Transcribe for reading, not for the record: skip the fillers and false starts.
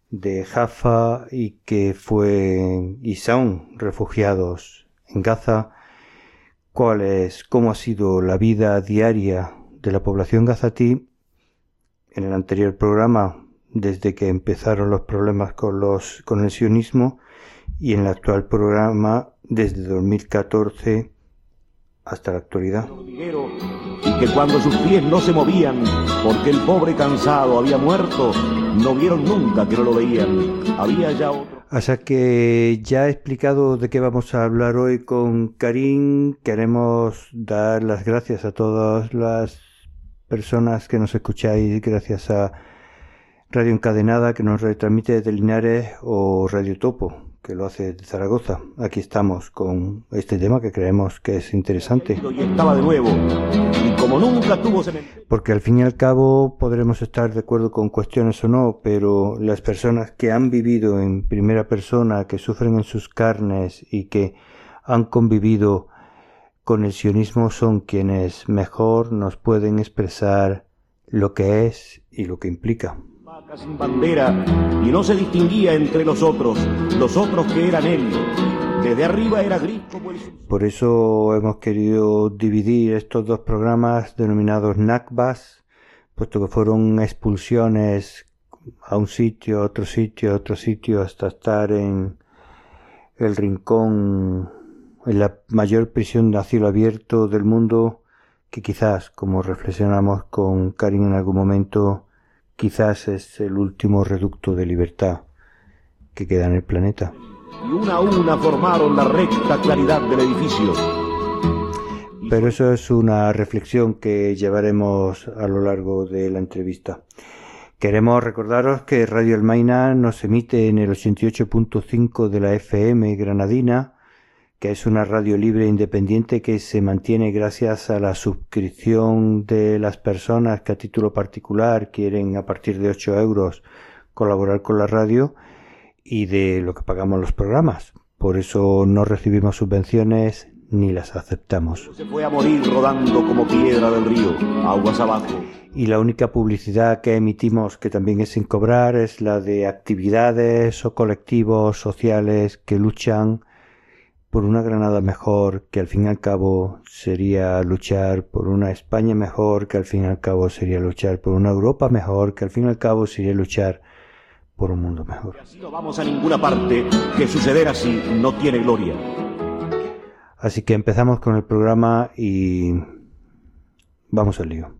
de Jaffa y que son refugiados en Gaza. Cómo ha sido la vida diaria de la población gazatí en el anterior programa, desde que empezaron los problemas con el sionismo, y en el actual programa desde 2014 hasta la actualidad. Y que cuando sus pies no se movían, porque el pobre cansado había muerto, no vieron nunca que no lo veían. Había ya otro. Así que ya he explicado de qué vamos a hablar hoy con Karim. Queremos dar las gracias a todas las personas que nos escucháis, gracias a Radio Encadenada, que nos retransmite desde Linares, o Radio Topo, que lo hace de Zaragoza. Aquí estamos con este tema que creemos que es interesante. Y estaba de nuevo, y como nunca tuvo cementerio. Porque al fin y al cabo podremos estar de acuerdo con cuestiones o no, pero las personas que han vivido en primera persona, que sufren en sus carnes y que han convivido con el sionismo, son quienes mejor nos pueden expresar lo que es y lo que implica. Sin bandera, y no se distinguía entre los otros que eran él. Desde arriba era gris como el... Por eso hemos querido dividir estos dos programas denominados Nakbas, puesto que fueron expulsiones a un sitio, otro sitio, hasta estar en el rincón, en la mayor prisión a cielo abierto del mundo, que quizás, como reflexionamos con Karim en algún momento, quizás es el último reducto de libertad que queda en el planeta. Y una a una formaron la recta claridad del edificio. Pero eso es una reflexión que llevaremos a lo largo de la entrevista. Queremos recordaros que Radio El Maina nos emite en el 88.5 de la FM granadina, que es una radio libre e independiente que se mantiene gracias a la suscripción de las personas que a título particular quieren, a partir de 8 euros, colaborar con la radio, y de lo que pagamos los programas. Por eso no recibimos subvenciones ni las aceptamos. Se fue a morir rodando como piedra del río, aguas abajo. Y la única publicidad que emitimos, que también es sin cobrar, es la de actividades o colectivos sociales que luchan por una Granada mejor, que al fin y al cabo sería luchar por una España mejor, que al fin y al cabo sería luchar por una Europa mejor, que al fin y al cabo sería luchar por un mundo mejor. Así no vamos a ninguna parte, que suceder así no tiene gloria. Así que empezamos con el programa y vamos al lío.